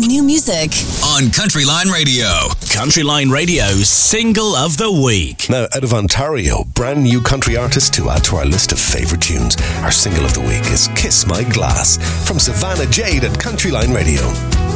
new music on Countryline Radio. Countryline Radio's Single of the Week. Now, out of Ontario, brand new country artist to add to our list of favourite tunes. Our Single of the Week is Kiss My Glass from Savannah Jade at Countryline Radio.